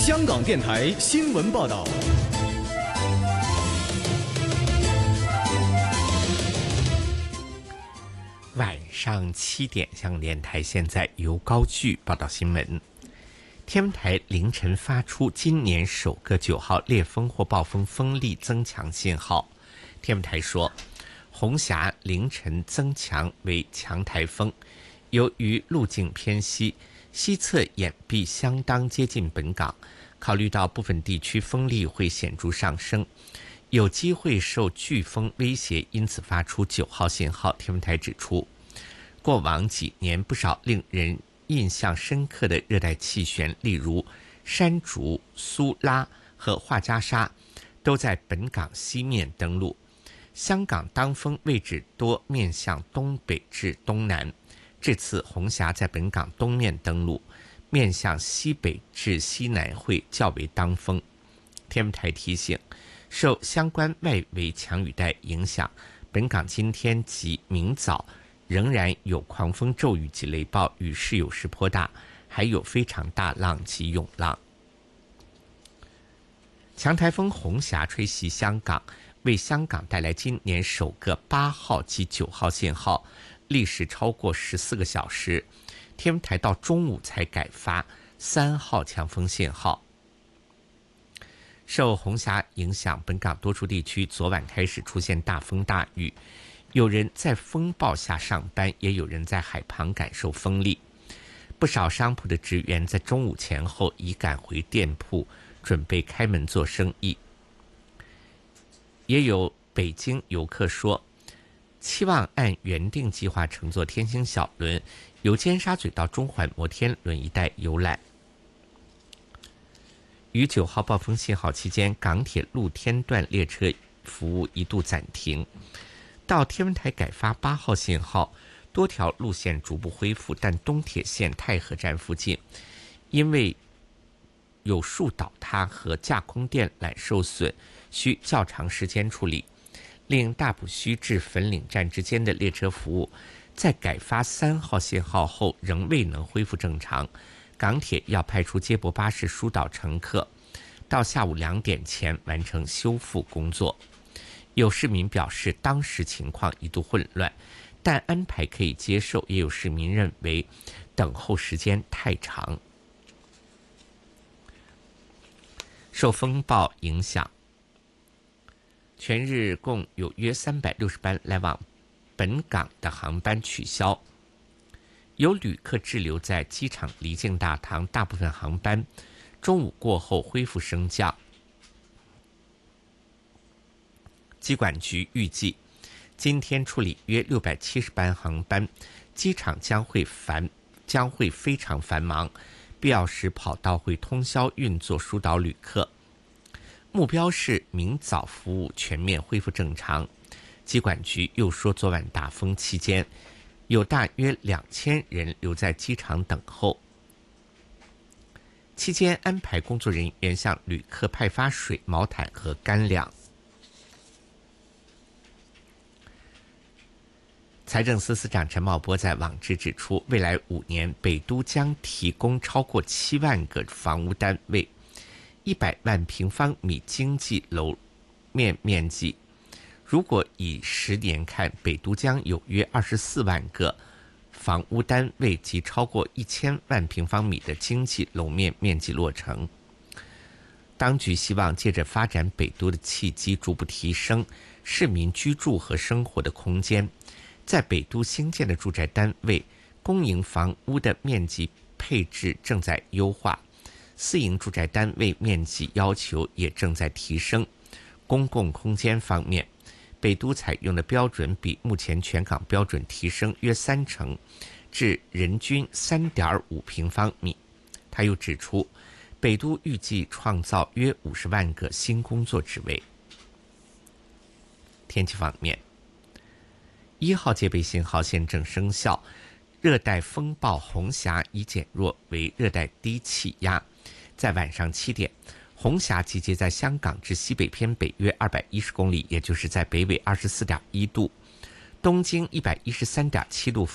香港电台新闻报道。 晚上7点，香港电台现在由高炬报道新闻。天文台凌晨发出今年首个9号烈风或暴风风力增强信号。天文台说，红霞凌晨增强为强台风，由于路径偏西，西侧眼壁相当接近本港，考虑到部分地区风力会显著上升，有机会受飓风威胁，因此发出9号信号。天文台指出，过往几年不少令人印象深刻的热带气旋，例如山竹、苏拉和画家沙，都在本港西面登陆。香港当风位置多面向东北至东南，这次红霞在本港东面登陆，面向西北至西南会较为当风。天文台提醒，受相关外围强雨带影响，本港今天及明早仍然有狂风骤雨及雷暴，雨势有时颇大，还有非常大浪及涌浪。强台风红霞吹袭香港，为香港带来今年首个8号及9号信号，历时超过14个小时。天文台到中午才改发3号强风信号。受红霞影响，本港多处地区昨晚开始出现大风大雨，有人在风暴下上班，也有人在海旁感受风力。不少商铺的职员在中午前后已赶回店铺，准备开门做生意。也有北京游客说，期望按原定计划乘坐天星小轮，由尖沙咀到中环摩天轮一带游览。于9号暴风信号期间，港铁露天段列车服务一度暂停。到天文台改发8号信号，多条路线逐步恢复，但东铁线太和站附近因为有树倒塌和架空电缆受损，需较长时间处理，令大埔墟至粉岭站之间的列车服务在改发3号信号后仍未能恢复正常。港铁要派出接驳巴士疏导乘客，到下午2点前完成修复工作。有市民表示，当时情况一度混乱，但安排可以接受，也有市民认为等候时间太长。受风暴影响，全日共有约360班来往本港的航班取消，有旅客滞留在机场离境大堂，大部分航班中午过后恢复升降。机管局预计今天处理约670班航班，机场将会非常繁忙，必要时跑道会通宵运作疏导旅客。目标是明早服务全面恢复正常。机管局又说，昨晚大风期间有大约2000人留在机场等候，期间安排工作人员向旅客派发水、毛毯和干粮。财政司司长陈茂波在网志指出，未来5年北都将提供超过7万个房屋单位，100万平方米经济楼面面积。如果以10年看，北都将有约24万个房屋单位及超过1000万平方米的经济楼面面积落成。当局希望借着发展北都的契机，逐步提升市民居住和生活的空间。在北都新建的住宅单位，公营房屋的面积配置正在优化，私营住宅单位面积要求也正在提升。公共空间方面，北都采用的标准比目前全港标准提升约30%，至人均3.5平方米。他又指出，北都预计创造约50万个新工作职位。天气方面，1号戒备信号现正生效，热带风暴红霞已减弱为热带低气压。在晚上7点，红霞集结在香港至西北偏北约210公里，也就是在北纬24.1度、东经113.7度